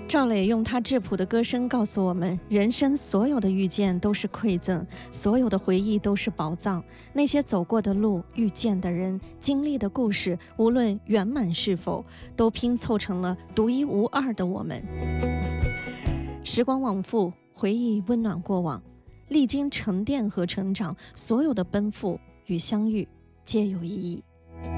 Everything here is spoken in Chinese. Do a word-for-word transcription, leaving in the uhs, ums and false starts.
赵磊用他质朴的歌声告诉我们，人生所有的遇见都是馈赠，所有的回忆都是宝藏。那些走过的路、遇见的人、经历的故事，无论圆满是否，都拼凑成了独一无二的我们。时光往复，回忆温暖过往，历经沉淀和成长，所有的奔赴与相遇皆有意义。